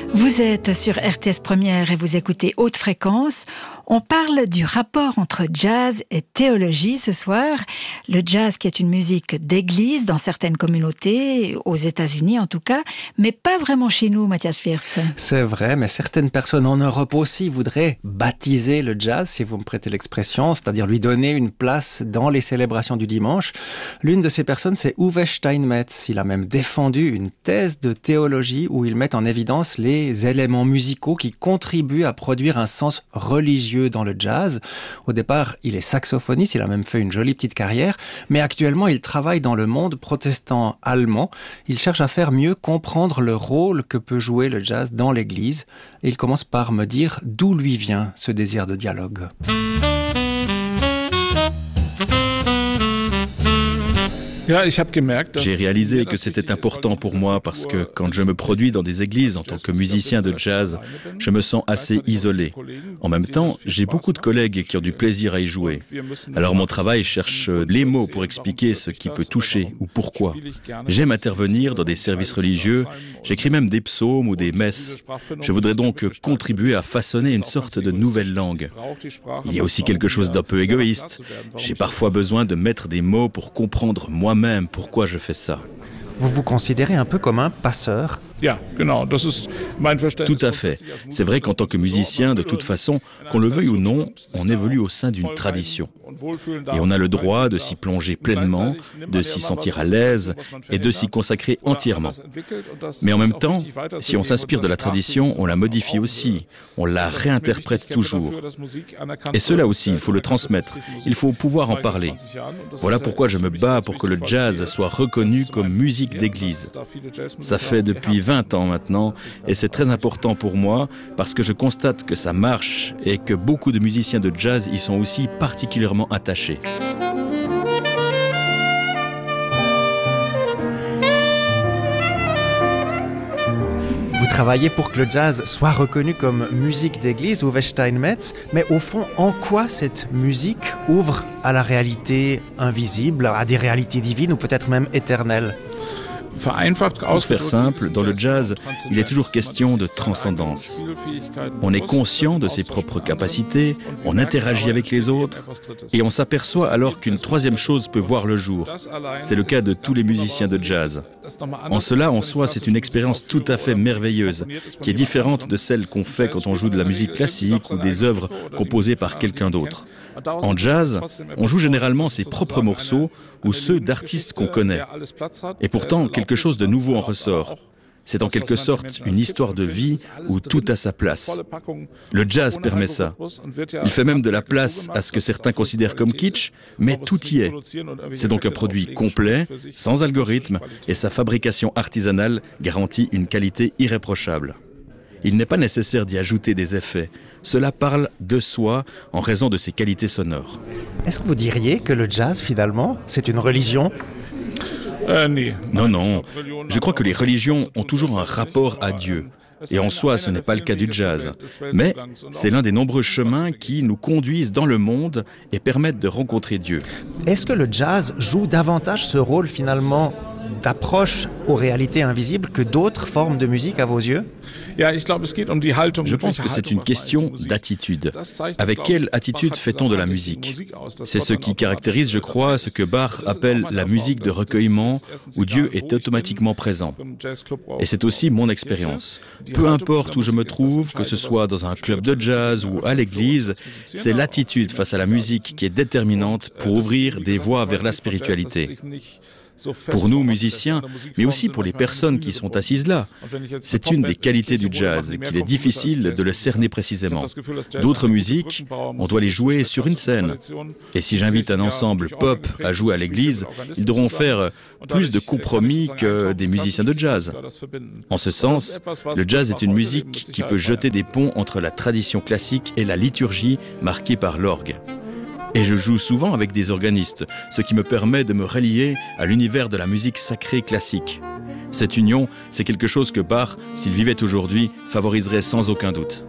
Vous êtes sur RTS Première et vous écoutez Haute Fréquence. On parle du rapport entre jazz et théologie ce soir. Le jazz qui est une musique d'église dans certaines communautés, aux États-Unis en tout cas, mais pas vraiment chez nous, Matthias Wirtz. C'est vrai, mais certaines personnes en Europe aussi voudraient baptiser le jazz, si vous me prêtez l'expression, c'est-à-dire lui donner une place dans les célébrations du dimanche. L'une de ces personnes, c'est Uwe Steinmetz. Il a même défendu une thèse de théologie où il met en évidence les éléments musicaux qui contribuent à produire un sens religieux dans le jazz. Au départ, il est saxophoniste, il a même fait une jolie petite carrière, mais actuellement, il travaille dans le monde protestant allemand. Il cherche à faire mieux comprendre le rôle que peut jouer le jazz dans l'Église. Et il commence par me dire d'où lui vient ce désir de dialogue. J'ai réalisé que c'était important pour moi parce que quand je me produis dans des églises en tant que musicien de jazz, je me sens assez isolé. En même temps, j'ai beaucoup de collègues qui ont du plaisir à y jouer. Alors mon travail cherche les mots pour expliquer ce qui peut toucher ou pourquoi. J'aime intervenir dans des services religieux, j'écris même des psaumes ou des messes. Je voudrais donc contribuer à façonner une sorte de nouvelle langue. Il y a aussi quelque chose d'un peu égoïste. J'ai parfois besoin de mettre des mots pour comprendre moi-même pourquoi je fais ça. Vous vous considérez un peu comme un passeur ? Tout à fait. C'est vrai qu'en tant que musicien, de toute façon, qu'on le veuille ou non, on évolue au sein d'une tradition. Et on a le droit de s'y plonger pleinement, de s'y sentir à l'aise et de s'y consacrer entièrement. Mais en même temps, si on s'inspire de la tradition, on la modifie aussi, on la réinterprète toujours. Et cela aussi, il faut le transmettre, il faut pouvoir en parler. Voilà pourquoi je me bats pour que le jazz soit reconnu comme musique d'église. Ça fait depuis 20 ans maintenant, et c'est très important pour moi parce que je constate que ça marche et que beaucoup de musiciens de jazz y sont aussi particulièrement attachés. Vous travaillez pour que le jazz soit reconnu comme musique d'église, Uwe Steinmetz, mais au fond, en quoi cette musique ouvre à la réalité invisible, à des réalités divines ou peut-être même éternelles ? Pour faire simple, dans le jazz, il est toujours question de transcendance. On est conscient de ses propres capacités, on interagit avec les autres et on s'aperçoit alors qu'une troisième chose peut voir le jour. C'est le cas de tous les musiciens de jazz. En cela, en soi, c'est une expérience tout à fait merveilleuse, qui est différente de celle qu'on fait quand on joue de la musique classique ou des œuvres composées par quelqu'un d'autre. En jazz, on joue généralement ses propres morceaux ou ceux d'artistes qu'on connaît. Et pourtant, quelque chose de nouveau en ressort. C'est en quelque sorte une histoire de vie où tout a sa place. Le jazz permet ça. Il fait même de la place à ce que certains considèrent comme kitsch, mais tout y est. C'est donc un produit complet, sans algorithme, et sa fabrication artisanale garantit une qualité irréprochable. Il n'est pas nécessaire d'y ajouter des effets. Cela parle de soi en raison de ses qualités sonores. Est-ce que vous diriez que le jazz, finalement, c'est une religion ? Non. Je crois que les religions ont toujours un rapport à Dieu. Et en soi, ce n'est pas le cas du jazz. Mais c'est l'un des nombreux chemins qui nous conduisent dans le monde et permettent de rencontrer Dieu. Est-ce que le jazz joue davantage ce rôle, finalement, d'approche aux réalités invisibles que d'autres formes de musique à vos yeux ? Je pense que c'est une question d'attitude. Avec quelle attitude fait-on de la musique ? C'est ce qui caractérise, je crois, ce que Bach appelle la musique de recueillement, où Dieu est automatiquement présent. Et c'est aussi mon expérience. Peu importe où je me trouve, que ce soit dans un club de jazz ou à l'église, c'est l'attitude face à la musique qui est déterminante pour ouvrir des voies vers la spiritualité. Pour nous, musiciens, mais aussi pour les personnes qui sont assises là. C'est une des qualités du jazz, qu'il est difficile de le cerner précisément. D'autres musiques, on doit les jouer sur une scène. Et si j'invite un ensemble pop à jouer à l'église, ils devront faire plus de compromis que des musiciens de jazz. En ce sens, le jazz est une musique qui peut jeter des ponts entre la tradition classique et la liturgie marquée par l'orgue. Et je joue souvent avec des organistes, ce qui me permet de me relier à l'univers de la musique sacrée classique. Cette union, c'est quelque chose que Bach, s'il vivait aujourd'hui, favoriserait sans aucun doute.